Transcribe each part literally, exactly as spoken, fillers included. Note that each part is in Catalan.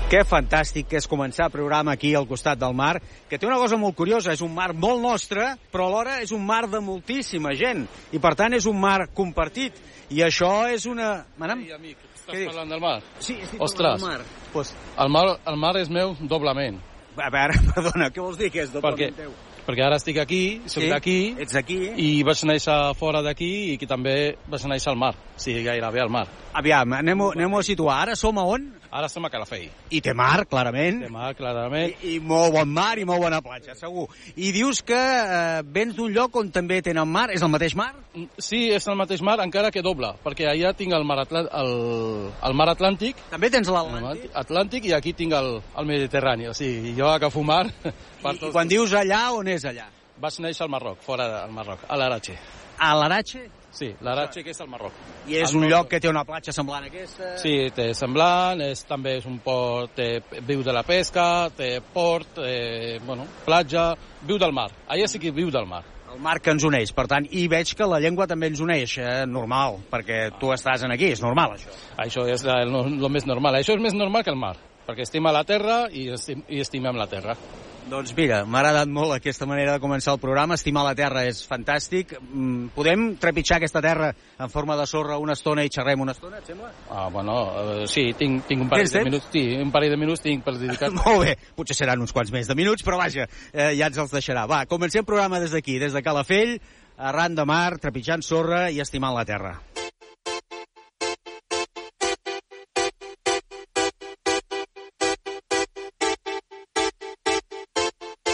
Que fantàstic que és començar el programa aquí al costat del mar, que té una cosa molt curiosa, és un mar molt nostre, però alhora és un mar de moltíssima gent, i per tant és un mar compartit, i això és una... Manam? Sí, amic, estàs parlant del mar? Sí, estic Ostres, parlant del mar. Pues... el mar. El mar és meu doblement. A veure, perdona, què vols dir que és doblement perquè, teu? Perquè ara estic aquí, soc sí, d'aquí, ets aquí, eh? I vaig néixer fora d'aquí i que també vaig néixer al mar, o sigui, gairebé al mar. Aviam, anem-ho anem a situar. Ara som a on? Ara estem a Calafell. I té mar, clarament. Té mar, clarament. I, I molt bon mar i molt bona platja, segur. I dius que eh, vens d'un lloc on també tenen mar. És el mateix mar? Sí, és el mateix mar, encara que doble, perquè allà tinc el mar, Atl el, el mar Atlàntic. També tens l'Atlàntic? Atlàntic, i aquí tinc el, el Mediterrani. O sigui, jo agafo mar... I, I quan dius allà, on és allà? Vaig néixer al Marroc, fora del Marroc, a l'Arache. A l'Arache? Sí, l'Arache, que és al Marroc. I és un lloc que té una platja semblant a aquesta? Sí, té semblant, és, també és un port, té, viu de la pesca, té port, té, bueno, platja, viu del mar. Allà sí que viu del mar. El mar que ens uneix, per tant, i veig que la llengua també ens uneix, eh? Normal, perquè tu estàs aquí, és normal, això. Això és el, el més normal, això és més normal que el mar, perquè estima la terra i, estim, i estimem la terra. Doncs mira, m'ha agradat molt aquesta manera de començar el programa. Estimar la terra és fantàstic. Podem trepitjar aquesta terra en forma de sorra una estona i xerrem una estona, et sembla? Ah, bueno, uh, sí, tinc, tinc un parell de minuts, sí, un parell de minuts tinc per dedicar. Molt bé, potser seran uns quants més de minuts, però vaja, eh, ja ens els deixarà. Va, comencem el programa des d'aquí, des de Calafell, arran de mar, trepitjant sorra i estimant la terra.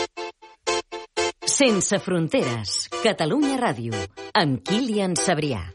Sense fronteres, Catalunya Ràdio, amb Kilian Sabrià.